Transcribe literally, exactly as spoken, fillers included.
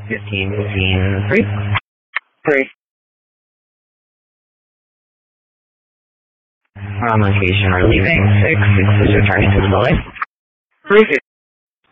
fifteen, fifteen, three. Three. We're on location, we're leaving. Six, six is returning to the building. Three.